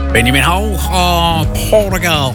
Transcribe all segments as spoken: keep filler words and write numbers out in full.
Benjamin Hav og Portugal.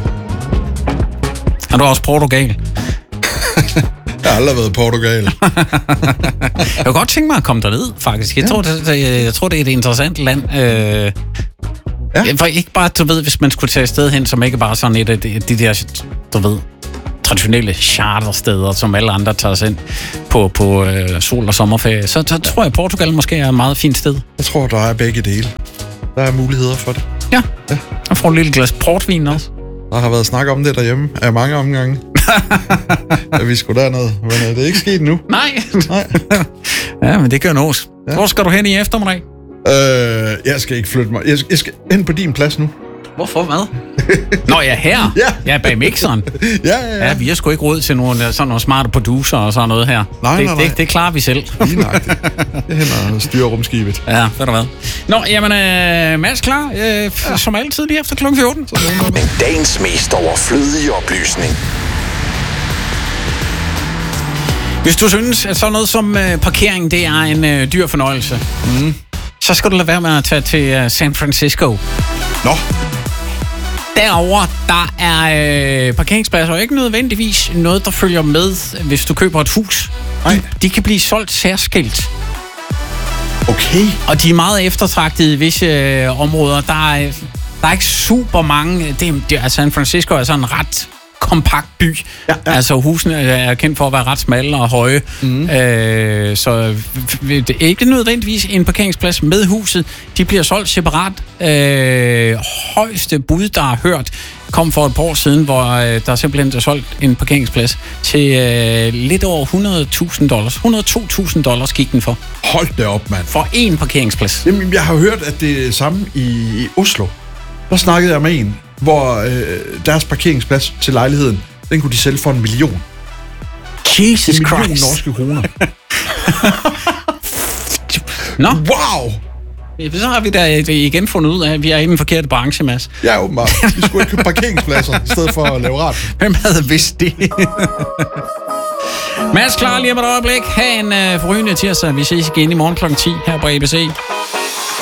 Er du også Portugal? Jeg har aldrig været i Portugal. Jeg kunne godt tænke mig at komme derned, faktisk. Jeg, ja. tror, det, jeg tror, det er et interessant land. Øh, ja. For ikke bare, du ved, hvis man skulle tage et sted hen, som ikke bare sådan et af de, de der, du ved, traditionelle chartersteder, som alle andre tager sig ind på, på øh, sol- og sommerferie, så, så tror jeg, at Portugal måske er et meget fint sted. Jeg tror, der er begge dele. Der er muligheder for det. Ja, ja. Og får et lille glas portvin også. Der har været snak om det derhjemme af mange omgange. At vi skulle derned, men det er ikke sket nu. Nej. Nej. Ja, men det gør nås. Ja. Hvor skal du hen i eftermiddag? Øh, jeg skal ikke flytte mig. Jeg skal, jeg skal hen på din plads nu. Hvorfor? Hvad? Nå, jeg er her. Ja. Jeg er bag mixeren. Ja, ja, ja. Ja, vi har sgu ikke råd til nogle, sådan nogle smarte producer og sådan noget her. Nej, det, nej, nej. Det, det klarer vi selv. Lige nøjagtigt. Jeg hænder og styrer rumskibet. Ja, ved du hvad. Nå, jamen, øh, Mads klar, øh, ja. som altid lige efter klokken fjorten. Men dagens mest overflødige oplysning. Hvis du synes, at sådan noget som øh, parkering, det er en øh, dyr fornøjelse, mm. så skal du lade være med at tage til øh, San Francisco. Nå. Derovre, der er øh, parkeringspladser ikke nødvendigvis noget, der følger med, hvis du køber et hus. De, de kan blive solgt særskilt. Okay. Og de er meget eftertragtede i visse øh, områder. Der er, der er ikke super mange. Det, det, altså San Francisco er sådan en ret kompakt by. Ja, ja. Altså husene er kendt for at være ret smalle og høje. Mm. Øh, så det er ikke nødvendigvis en parkeringsplads med huset. De bliver solgt separat. Øh, højeste bud, der har hørt, kom for et par år siden, hvor øh, der simpelthen er solgt en parkeringsplads til øh, lidt over hundrede tusind dollars. hundrede og to tusind dollars gik den for. Hold da op, mand. For én parkeringsplads. Jamen, jeg har hørt, at det er samme i, i Oslo. Der snakkede jeg med en, hvor øh, deres parkeringsplads til lejligheden, den kunne de sælge for en million. Jesus en million Christ. norske kroner. Nå. Wow! Så har vi da igen fundet ud af, at vi er i den forkerte branche, Mads. Ja, åbenbart. Vi skulle ikke købe parkeringspladser, i stedet for at lave ret. Hvem havde vidst det? Mads, klar lige om et øjeblik. Ha' en uh, forrygende tirsdag. Vi ses igen i morgen klokken ti her på A B C.